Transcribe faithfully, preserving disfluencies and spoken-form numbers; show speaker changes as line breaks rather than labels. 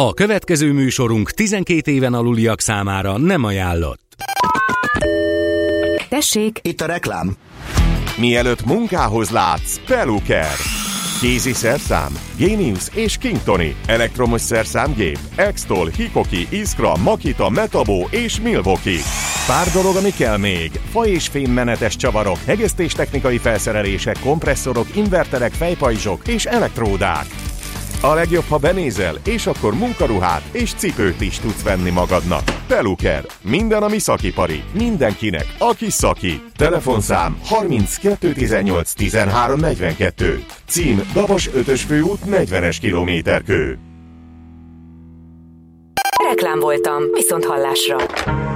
A következő műsorunk tizenkét éven aluliak számára nem ajánlott.
Tessék!
Itt a reklám.
Mielőtt munkához látsz, Peluker. Kézi szerszám, Genius és Kingtoni. Elektromos szerszámgép, Extol, Hikoki, Iskra, Makita, Metabo és Milwaukee. Pár dolog, ami kell még. Fa- és fémmenetes csavarok, hegesztéstechnikai felszerelések, kompresszorok, inverterek, fejpajzsok és elektródák. A legjobb, ha benézel, és akkor munkaruhát és cipőt is tudsz venni magadnak. Peluker. Minden, ami szakipari. Mindenkinek, aki szaki. Telefonszám harminckettő tizennyolc tizenhárom negyvenkettő. Cím Dabas ötös főút negyvenes kilométerkő.
Reklám voltam, viszont hallásra.